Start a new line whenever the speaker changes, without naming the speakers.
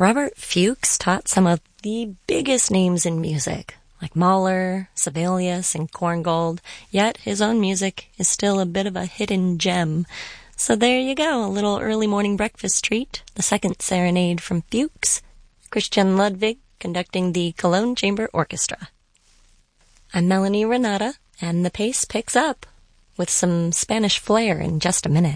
Robert Fuchs taught some of the biggest names in music, like Mahler, Sibelius, and Korngold, yet his own music is still a bit of a hidden gem. So there you go, a little early morning breakfast treat, the second serenade from Fuchs, Christian Ludwig conducting the Cologne Chamber Orchestra. I'm Melanie Renata, and the pace picks up with some Spanish flair in just a minute.